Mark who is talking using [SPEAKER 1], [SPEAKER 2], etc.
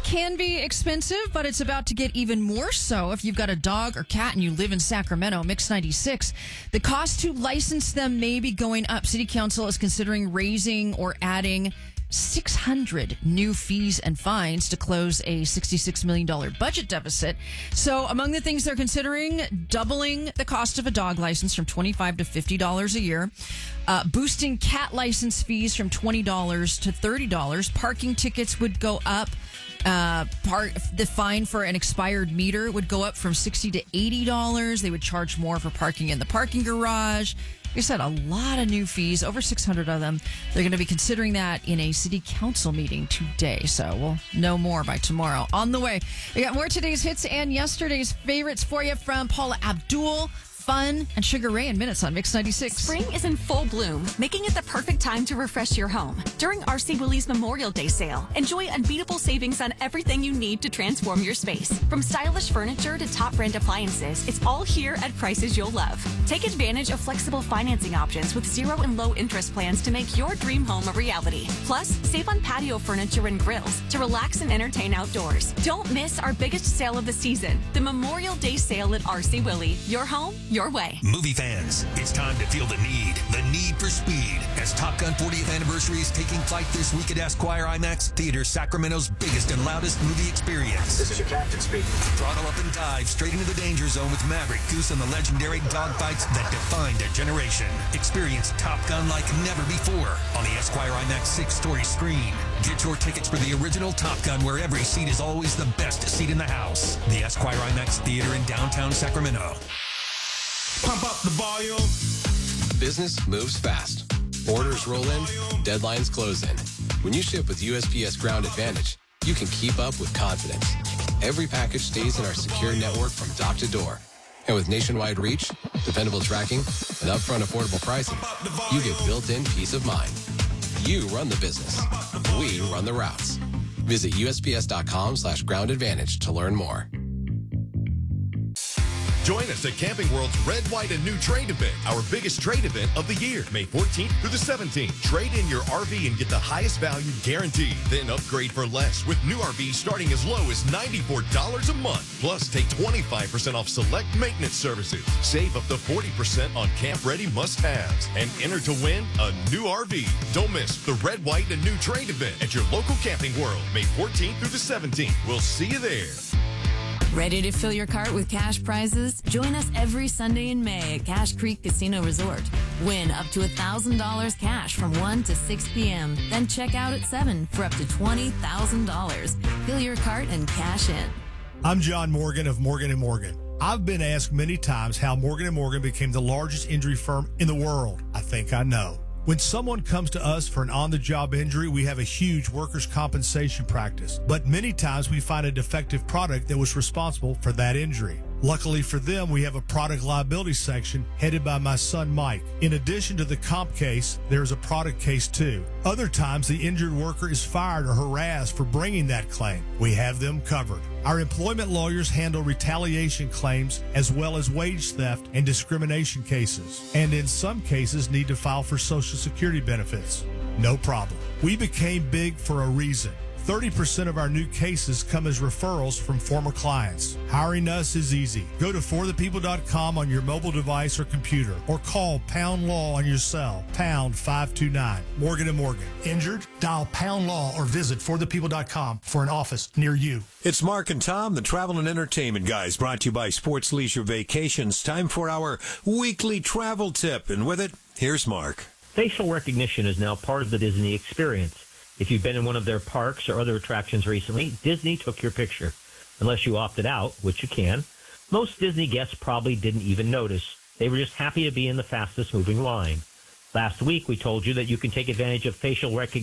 [SPEAKER 1] can be expensive, but it's about to get even more so if you've got a dog or cat and you live in Sacramento. Mix 96. The cost to license them may be going up. City Council is considering raising or adding 600 new fees and fines to close a $66 million budget deficit. So among the things they're considering, doubling the cost of a dog license from $25 to $50 a year, boosting cat license fees from $20 to $30. Parking tickets would go up. The fine for an expired meter would go up from $60 to $80. They would charge more for parking in the parking garage. Like I said, a lot of new fees, over 600 of them. They're going to be considering that in a city council meeting today. So we'll know more by tomorrow. On the way, we got more today's hits and yesterday's favorites for you from Paula Abdul, Fun, and Sugar Ray in minutes on Mix 96.
[SPEAKER 2] Spring is in full bloom, making it the perfect time to refresh your home. During RC Willey's Memorial Day sale, enjoy unbeatable savings on everything you need to transform your space. From stylish furniture to top brand appliances, it's all here at prices you'll love. Take advantage of flexible financing options with 0 and low interest plans to make your dream home a reality. Plus, save on patio furniture and grills to relax and entertain outdoors. Don't miss our biggest sale of the season, the Memorial Day sale at RC Willey. Your home, your way.
[SPEAKER 3] Movie fans, it's time to feel the need for speed, as Top Gun 40th anniversary is taking flight this week at Esquire IMAX Theater, Sacramento's biggest and loudest movie experience.
[SPEAKER 4] This is your captain speaking.
[SPEAKER 3] Throttle up and dive straight into the danger zone with Maverick, Goose, and the legendary dogfights that defined a generation. Experience Top Gun like never before on the Esquire IMAX 6-story screen. Get your tickets for the original Top Gun, where every seat is always the best seat in the house. The Esquire IMAX Theater in downtown Sacramento.
[SPEAKER 5] Pump up the volume.
[SPEAKER 6] Business moves fast. Orders roll in, deadlines close in. When you ship with USPS Ground Advantage, you can keep up with confidence. Every package stays in our secure network from dock to door. And with nationwide reach, dependable tracking, and upfront affordable pricing, you get built-in peace of mind. You run the business. We run the routes. Visit USPS.com/Ground Advantage to learn more.
[SPEAKER 5] Join us at Camping World's Red, White, and New Trade event, our biggest trade event of the year, May 14th through the 17th. Trade in your RV and get the highest value guaranteed. Then upgrade for less with new RVs starting as low as $94 a month. Plus, take 25% off select maintenance services. Save up to 40% on camp-ready must-haves. And enter to win a new RV. Don't miss the Red, White, and New Trade event at your local Camping World, May 14th through the 17th. We'll see you there.
[SPEAKER 7] Ready to fill your cart with cash prizes? Join us every Sunday in May at Cash Creek Casino Resort. Win up to $1,000 cash from 1 to 6 p.m. Then check out at 7 for up to $20,000. Fill your cart and cash in.
[SPEAKER 8] I'm John Morgan of Morgan & Morgan. I've been asked many times how Morgan & Morgan became the largest injury firm in the world. I think I know. When someone comes to us for an on-the-job injury, we have a huge workers' compensation practice. But many times we find a defective product that was responsible for that injury. Luckily for them, we have a product liability section headed by my son, Mike. In addition to the comp case, there is a product case too. Other times, the injured worker is fired or harassed for bringing that claim. We have them covered. Our employment lawyers handle retaliation claims as well as wage theft and discrimination cases, and in some cases need to file for Social Security benefits. No problem. We became big for a reason. 30% of our new cases come as referrals from former clients. Hiring us is easy. Go to forthepeople.com on your mobile device or computer, or call Pound Law on your cell, pound 529. Morgan & Morgan. Injured? Dial Pound Law or visit forthepeople.com for an office near you.
[SPEAKER 9] It's Mark and Tom, the travel and entertainment guys, brought to you by Sports Leisure Vacations. Time for our weekly travel tip, and with it, here's Mark.
[SPEAKER 10] Facial recognition is now part of the Disney experience. If you've been in one of their parks or other attractions recently, Disney took your picture. Unless you opted out, which you can, most Disney guests probably didn't even notice. They were just happy to be in the fastest moving line. Last week, we told you that you can take advantage of facial recognition